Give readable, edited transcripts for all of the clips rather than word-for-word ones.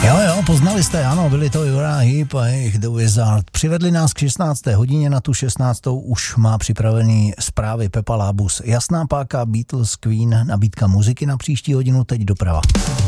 Jo, poznali jste, ano, byli to Uriah Heep a jejich The Wizard. Přivedli nás k 16. hodině, na tu 16. už má připravený zprávy Pepa Lábus. Jasná páka, Beatles, Queen, nabídka muziky na příští hodinu, teď doprava.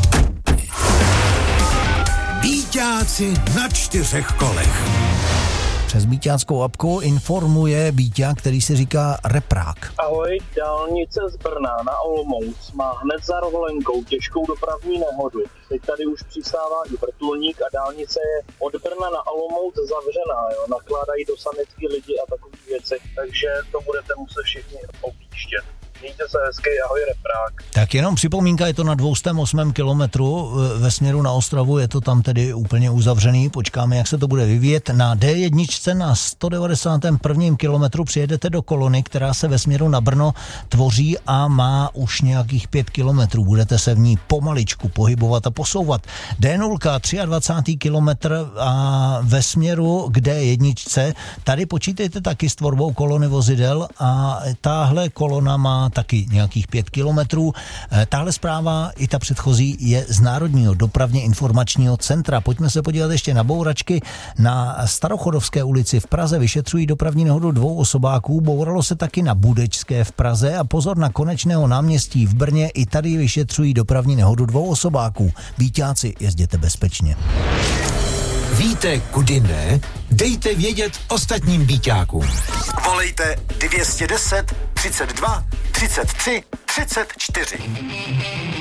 Bíťáci na 4 kolech. Přes bíťáckou apku informuje bíťák, který se říká Reprák. Ahoj, dálnice z Brna na Olomouc má hned za Roholenkou těžkou dopravní nehodu. Teď tady už přistává i vrtulník a dálnice je od Brna na Olomouc zavřená. Nakládají do sanitky lidi a takové věci, takže to budete muset všichni objíždět. Mějte se hezky, ahoj Reprák. Tak jenom připomínka, je to na 208 kilometru ve směru na Ostravu, je to tam tedy úplně uzavřený, počkáme, jak se to bude vyvíjet. Na D1 na 191. kilometru přijedete do kolony, která se ve směru na Brno tvoří a má už nějakých 5 kilometrů. Budete se v ní pomaličku pohybovat a posouvat. D0, 23. kilometr a ve směru k D1, tady počítejte taky s tvorbou kolony vozidel a tahle kolona má taky nějakých 5 kilometrů. Tahle zpráva i ta předchozí je z Národního dopravně informačního centra. Pojďme se podívat ještě na bouračky. Na Starochodovské ulici v Praze vyšetřují dopravní nehodu 2 osobáků. Bouralo se taky na Budečské v Praze a pozor na Konečného náměstí v Brně. I tady vyšetřují dopravní nehodu 2 osobáků. Bíťáci, jezděte bezpečně. Víte, kudy ne? Dejte vědět ostatním bíťákům. Volejte 210 32 33 34.